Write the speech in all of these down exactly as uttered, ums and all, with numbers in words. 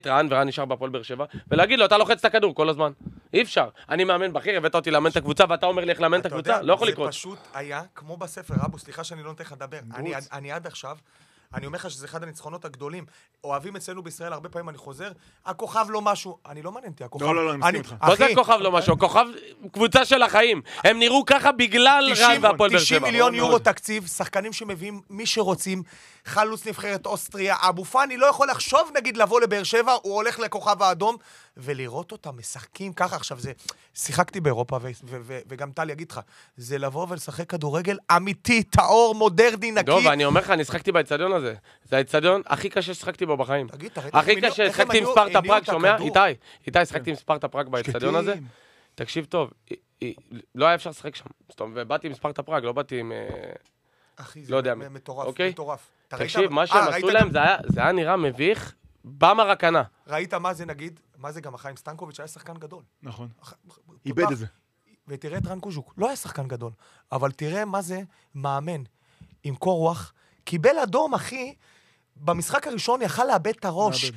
רן ורן נשאר בהפועל באר שבע, ולהגיד לו, אתה לוחץ את הכדור כל הזמן. אי אפשר. אני מאמן בכיר, הבאת אותי לאמן את הקבוצה, ואתה אומר לי איך לאמן את הקבוצה? לא יכול לקרות. זה פשוט היה, כמו בספר, רבו, סליחה שאני לא נותן לך לדבר. אני עד עכשיו, אני אומר לך שזה אחד הניצחונות הגדולים. אוהבים אצלנו בישראל, הרבה פעמים אני חוזר, הכוכב לא משהו, אני לא מעניין אותי, הכוכב... לא, לא, לא, אני מסכים איתך. לא זה הכוכב לא משהו, הכוכב קבוצה של החיים. הם נראו ככה בגלל רן והפועל באר שבע. תשעים מיליון יורו תקציב, שחקנים שמביאים מי שרוצים, חלוץ נבחרת אוסטריה, אבו פאני לא יכול לחשוב נגיד לבוא לבאר שבע, הוא הולך לכוכב האדום, ולראות אותם משחקים ככה. עכשיו זה, שיחקתי באירופה, ו- ו- ו- וגם טל יגיד לך, זה לבוא ולשחק כדורגל אמיתי, טהור, מודרני, נקי. טוב, ואני אומר לך, אני שחקתי באצטדיון הזה. זה האצטדיון הכי קשה ששחקתי בו בחיים. תגיד, תגיד, הכי קשה, שחקתי עם ספרטה פראג, שומע? איתי, איתי, שחקתי עם ספרטה פראג באצטדיון הזה. תקשיב טוב, לא היה אפשר לשחק שם. ובאתי עם ספרטה פראג, לא באתי עם... אחי, זה מטורף, מטורף. תקשיב, מה שהם עשו להם, זה היה נראה מביך במרקנה. ראית מה זה נגיד? מה זה גם החיים סטנקוביץ' היה שחקן גדול. נכון. איבד את זה. ותראה את רן קוז'וק, לא היה שחקן גדול, אבל תראה מה זה מאמן עם קור רוח, קיבל אדום, אחי, במשחק הראשון יכל לאבד את הראש.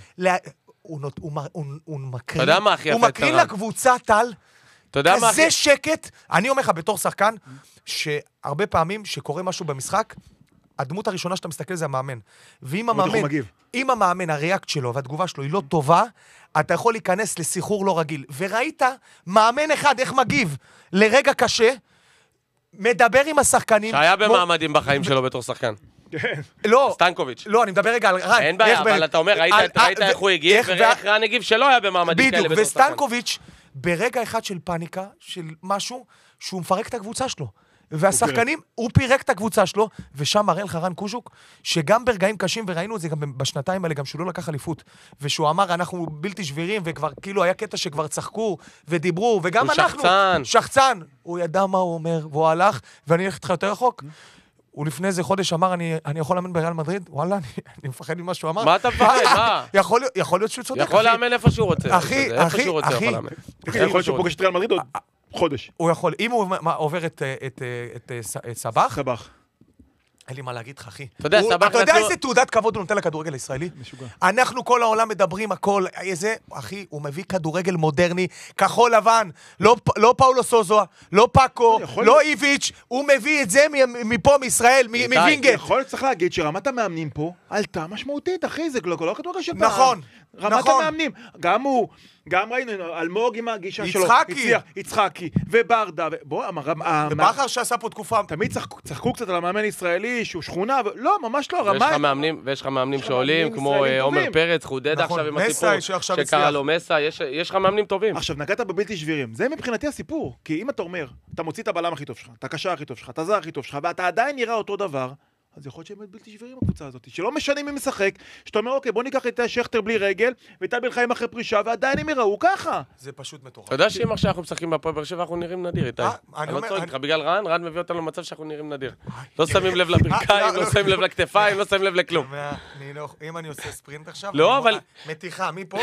הוא מקרין לקבוצה, טל, כזה שקט. אני אומר לך בתור שחקן, שהרבה פעמים שקורה משהו במשחק, הדמות הראשונה שאתה מסתכל זה המאמן. ואם המאמן, אם המאמן, הריאקט שלו והתגובה שלו היא לא טובה, אתה יכול להיכנס לסיחור לא רגיל. וראית מאמן אחד איך מגיב לרגע קשה, מדבר עם השחקנים. שהיה במעמדים בחיים שלו בתור שחקן. לא. סטנקוביץ'. לא, אני מדבר רגע על רן. אין בעיה, אבל אתה אומר, ראית איך הוא הגיב, ואיך רן הגיב שלא היה במעמדים כאלה בתור שחקן. וסטנקוביץ' ברגע אחד של פאניקה, של משהו, שהוא מפרק את הקבוצה שלו. והשחקנים, הוא פירק את הקבוצה שלו, ושם מראה לך רן קוז'וק, שגם ברגעים קשים, וראינו את זה גם בשנתיים האלה, גם שהוא לא לקח אליפות, ושהוא אמר, אנחנו בלתי שבירים, וכבר כאילו היה קטע שכבר צחקו, ודיברו, וגם אנחנו... הוא שחצן. שחצן. הוא ידע מה הוא אומר, והוא הלך, ואני הולך איתך יותר רחוק. הוא לפני איזה חודש אמר, אני, אני יכול לאמן בריאל מדריד? וואלה, אני, אני מפחד ממה שהוא אמר. מה אתה מפחד? מה? יכול, יכול להיות שהוא צודק, יכול לאמן איפה שהוא רוצה. אחי, אחי, אחי. יכול להיות שהוא פוגש את ריאל מדריד עוד חודש. הוא יכול, אם הוא עובר את, את, את, את סבח, סבח. אין לי מה להגיד לך, אחי. אתה יודע, סבח... אתה יודע איזה תעודת כבוד הוא נותן לכדורגל הישראלי? משוגע. אנחנו כל העולם מדברים הכל, איזה, אחי, הוא מביא כדורגל מודרני, כחול לבן, לא פאולו סוזואה, לא פאקו, לא איביץ', הוא מביא את זה מפה, מישראל, מווינגייט. יכול להיות צריך להגיד שרמת המאמנים פה עלתה משמעותית, אחי, זה לא כדורגל של פעם. נכון. רמת המאמנים, גם הוא, גם ראינו, אלמוג עם הגישה שלו, יצחקי, יצחקי, וברדה, בוא, ובחר שעשה פה תקופה, תמיד צחקו קצת על המאמן ישראלי, שהוא שכונה, לא, ממש לא, רמה... ויש לך מאמנים שעולים, כמו עומר פרץ, חודדה עכשיו עם הסיפור, שקרא לו מסה, יש לך מאמנים טובים. עכשיו, נגעת בבלתי שבירים, זה מבחינתי הסיפור, כי אם אתה אומר, אתה מוציא את הבלם הכי טוב שלך, את הקשר הכי טוב שלך, את הזר הכי טוב שלך, ואתה עדיין נראה אותו דבר, אז יכול להיות שהם בלתי שבירים בקבוצה הזאת, שלא משנים מי משחק, שאתה אומר, אוקיי, בוא ניקח את שכטר בלי רגל, ואת בן חיים אחרי פרישה, ועדיין הם יראו ככה. זה פשוט מטורף. אתה יודע שאם עכשיו אנחנו משחקים בהפועל באר שבע, אנחנו נראים נדיר, איתי. אני לא צועק לך, בגלל רן, רן מביא אותנו למצב שאנחנו נראים נדיר. לא שמים לב לברכיים, לא שמים לב לכתפיים, לא שמים לב לכלום. אם אני עושה ספרינט עכשיו, לא, אבל... מתיחה, מפה?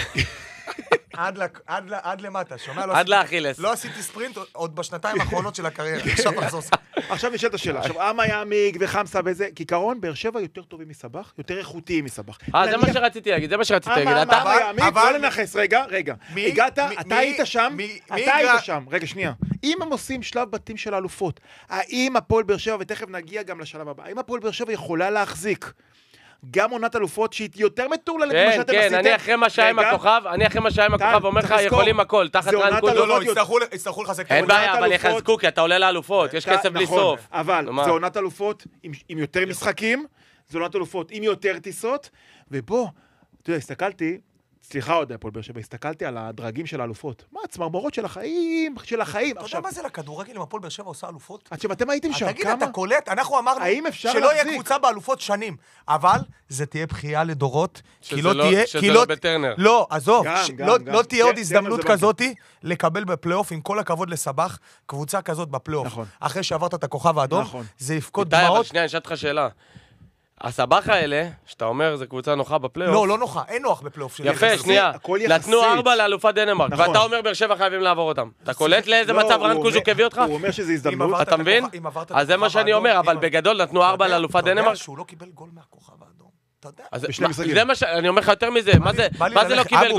עד למטה, שומע? עד לאכילס. לא עשיתי ספרינט עוד בשנתיים האחרונות של הקריירה. עכשיו נשאלת השאלה. עכשיו, אמה יעמיק וחמסה וזה, כעיקרון, באר שבע יותר טובים מסבח, יותר איכותיים מסבח. אה, זה מה שרציתי להגיד, זה מה שרציתי להגיד. אמה יעמיק, לא לנחס, רגע, רגע. הגעת, אתה היית שם, אתה היית שם. רגע, שנייה. אם הם עושים שלב בתים של האלופות, האם הפועל באר שבע, ותכף נגיע גם לשלב הבא, האם הפועל באר שבע יכולה להחזיק גם עונת אלופות שהיא יותר מטורללת כמו שאתם עשיתם. כן, אני אחרי מה שהיה עם הכוכב, אני אחרי מה שהיה עם הכוכב, אומר לך, יכולים הכל, תחת רן קוז'וק. לא, לא, יצטרכו לחזק. אין בעיה, אבל יחזקו, כי אתה עולה לאלופות, יש כסף בלי סוף. אבל זה עונת אלופות עם יותר משחקים, זה עונת אלופות עם יותר טיסות, ובוא, אתה יודע, הסתכלתי, סליחה עוד הפועל באר שבע, הסתכלתי על הדרגים של האלופות. מה, הצמרמורות של החיים, של החיים. אתה יודע מה זה לכדורגל אם הפועל באר שבע עושה אלופות? עכשיו, אתם הייתם שם, תגיד, אתה קולט, אנחנו אמרנו שלא יהיה קבוצה באלופות שנים, אבל זה תהיה בכייה לדורות, כי לא תהיה... שזה לא בטרנר. לא, עזוב, לא תהיה עוד הזדמנות כזאת לקבל בפלייאוף, עם כל הכבוד לסבח, קבוצה כזאת בפלייאוף. אחרי שעברת את הכוכב האדום, זה יפקוד דמעות. שנייה, אני אשאל אותך שאלה. הסבח האלה, שאתה אומר, זו קבוצה נוחה בפלייאוף. לא, לא נוחה, אין נוח בפלייאוף שלי. יפה, שנייה. נתנו ארבע לאלופת דנמרק, ואתה אומר, באר שבע חייבים לעבור אותם. אתה קולט לאיזה מצב רן קוז'וק הביא אותך? הוא אומר שזה הזדמנות. אתה מבין? אז זה מה שאני אומר, אבל בגדול נתנו ארבע לאלופת דנמרק. אתה יודע שהוא לא קיבל גול מהכוכב האדום. אתה יודע. זה מה שאני אומר לך יותר מזה, מה זה לא קיבל גול?